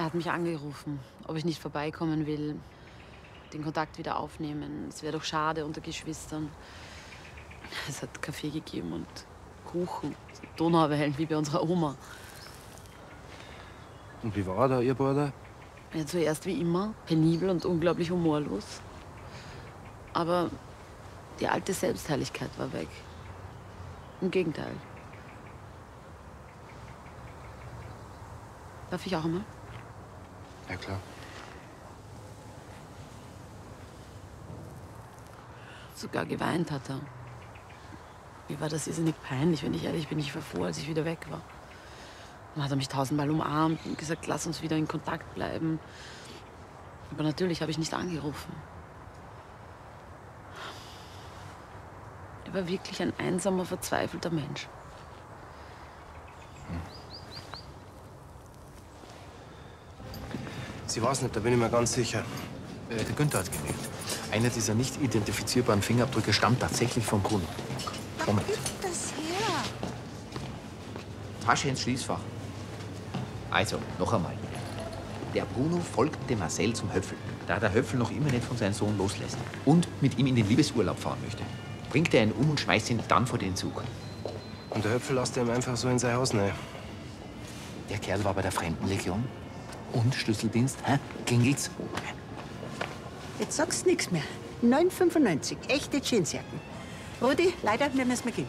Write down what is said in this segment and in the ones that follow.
Er hat mich angerufen, ob ich nicht vorbeikommen will, den Kontakt wieder aufnehmen. Es wäre doch schade unter Geschwistern. Es hat Kaffee gegeben und Kuchen, Donauwellen wie bei unserer Oma. Und wie war da Ihr Bruder? Ja, zuerst wie immer, penibel und unglaublich humorlos. Aber die alte Selbstherrlichkeit war weg. Im Gegenteil. Darf ich auch einmal? Ja, klar. Sogar geweint hat er. Mir war das irrsinnig peinlich, wenn ich ehrlich bin. Ich war froh, als ich wieder weg war. Dann hat er mich tausendmal umarmt und gesagt, lass uns wieder in Kontakt bleiben. Aber natürlich habe ich nicht angerufen. Er war wirklich ein einsamer, verzweifelter Mensch. Sie weiß nicht, da bin ich mir ganz sicher. Der Günther hat gewählt. Einer dieser nicht identifizierbaren Fingerabdrücke stammt tatsächlich von Bruno. Moment. Wo gibt das her? Tasche ins Schließfach. Also, noch einmal. Der Bruno folgt dem Marcel zum Höpfl, da der Höpfl noch immer nicht von seinem Sohn loslässt und mit ihm in den Liebesurlaub fahren möchte. Bringt er ihn um und schmeißt ihn dann vor den Zug. Und der Höpfl lässt ihm einfach so in sein Haus rein. Der Kerl war bei der Fremdenlegion und Schlüsseldienst. Hä? Klingelt's? Jetzt sagst du nichts mehr. 9,95. Echte Jeansjacken. Rudi, leider, wir müssen gehen.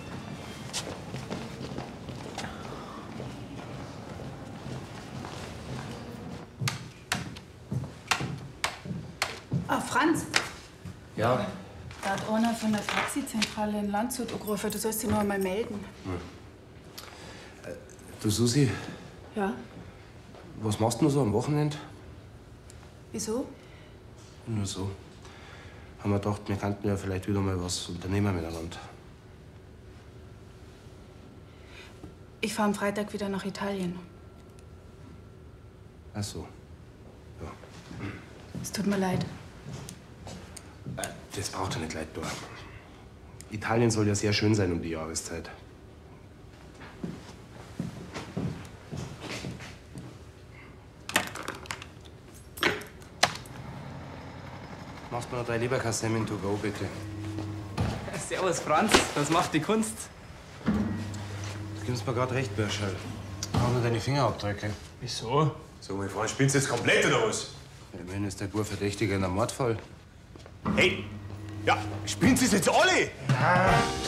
Ah, Franz, Ja. da hat einer von der Taxizentrale in Landshut angerufen. Du sollst dich noch einmal melden. Du, Susi, Ja? was machst du so am Wochenende? Wieso? Nur so. Haben wir gedacht, wir könnten ja vielleicht wieder mal was unternehmen miteinander. Ich fahre am Freitag wieder nach Italien. Ach so. Ja. Es tut mir leid. Das braucht ja nicht leid tun. Italien soll ja sehr schön sein um die Jahreszeit. Machst du noch 3 Leberkassem to go, bitte? Servus, Franz. Was macht die Kunst? Du gibst mir gerade recht, Börschel. Brauch nur deine Fingerabdrücke. Wieso? So, mein Freund, spielst du jetzt komplett oder was? Immerhin ist der Bub Verdächtiger in einem Mordfall. Hey! Ja, spielen Sie es jetzt alle?